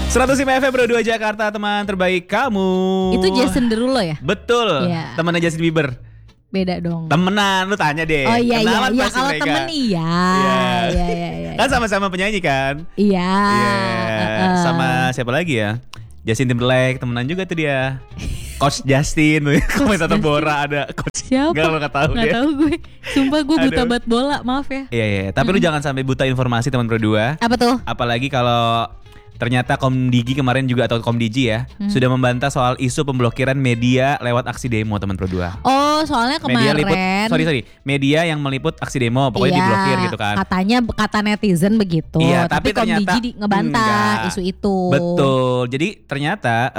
105 FM Pro 2 Jakarta, teman terbaik kamu. Itu Jason Derulo ya? Betul. Iya. Temennya Justin Bieber. Beda dong. Temenan, lu tanya deh. Oh iya Kenalan iya, pasti kalau mereka. temen iya. Iya. Kan sama-sama penyanyi kan? Iya. Sama siapa lagi ya? Justin Timberlake, temenan juga tuh dia. Coach Justin, komentator Bora ada. Coach Siapa? Enggak, lu gak tahu Nggak dia. tahu gue. Sumpah gue buta Aduh. banget bola, maaf ya. Iya. Tapi lu jangan sampai buta informasi teman Pro 2. Apa tuh? Apalagi kalau ternyata Komdigi kemarin juga atau Komdigi ya sudah membantah soal isu pemblokiran media lewat aksi demo teman Pro 2. Oh, soalnya Media kemarin. liput, media yang meliput aksi demo pokoknya Iya, diblokir gitu kan. Katanya kata netizen begitu. Iya, tapi ternyata Komdigi ngebantah enggak. isu itu. Betul. Jadi ternyata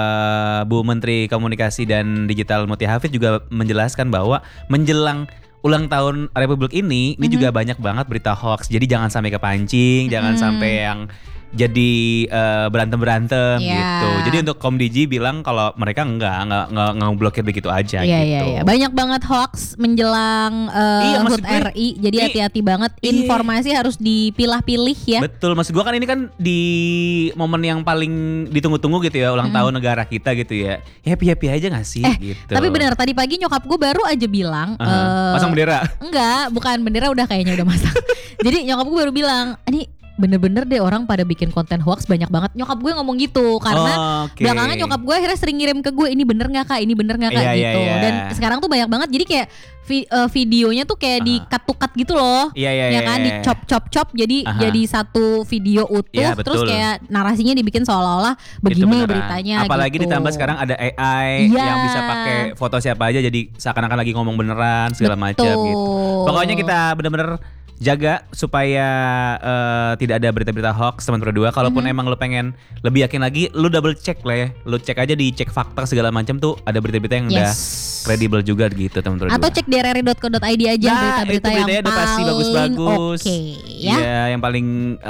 Bu Menteri Komunikasi dan Digital Mutia Hafid juga menjelaskan bahwa menjelang ulang tahun Republik ini juga banyak banget berita hoax. Jadi jangan sampai kepancing, jangan sampai yang jadi berantem-berantem Iya. gitu. Jadi untuk Komdigi bilang kalau mereka enggak ngeblokir begitu aja Iya, gitu. iya. Banyak banget hoax menjelang maksud HUT gue, RI. Jadi ini- hati-hati banget. Iya. Informasi harus dipilah-pilih ya. Betul, maksud gua kan ini kan di momen yang paling ditunggu-tunggu gitu ya, ulang tahun negara kita gitu ya. Happy-happy aja gak sih gitu. Tapi benar tadi pagi nyokap gue baru aja bilang Pasang bendera. enggak, bukan bendera udah kayaknya udah masang. Jadi nyokap gue baru bilang, ini bener-bener deh orang pada bikin konten hoax banyak banget. Nyokap gue ngomong gitu karena Oke. belakangan nyokap gue akhirnya sering ngirim ke gue, ini bener nggak kak, ini bener nggak kak Iya, gitu. iya. Dan sekarang tuh banyak banget. Jadi kayak videonya tuh kayak di-cut gitu loh. Iya, Ya kan, iya. di-chop jadi satu video utuh. Iya, Terus betul. kayak narasinya dibikin seolah-olah Itu begini beneran. beritanya. Apalagi gitu. ditambah sekarang ada AI Iya. yang bisa pakai foto siapa aja jadi seakan-akan lagi ngomong beneran segala macam Betul. gitu. Pokoknya kita bener-bener jaga supaya tidak ada berita-berita hoax teman Pro 2. Kalaupun emang lu pengen lebih yakin lagi, lu double check lah ya. Lu cek aja di cek fakta segala macam tuh ada berita-berita yang udah kredibel juga gitu teman Pro 2. Atau cek drri.co.id aja berita-berita itu yang beritanya udah pasti paling bagus-bagus. Oke ya. Iya, yang paling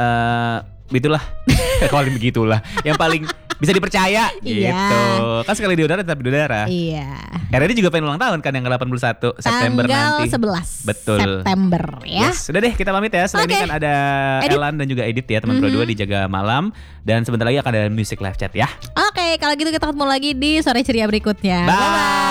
itulah. Kalau begitulah. Yang paling bisa dipercaya Iya. gitu. Kan sekali di udara tetap di udara. Iya. RRI juga pengen ulang tahun kan yang ke-81 September Tanggal nanti. 11 Betul. September ya. Yes, sudah deh kita pamit ya. Selain ini Oke. kan ada Edit. Elan dan juga Edit ya teman Pro 2 di Jaga Malam. Dan sebentar lagi akan ada Music Live Chat ya. Oke, kalau gitu kita ketemu lagi di sore ceria berikutnya. Bye. Bye-bye.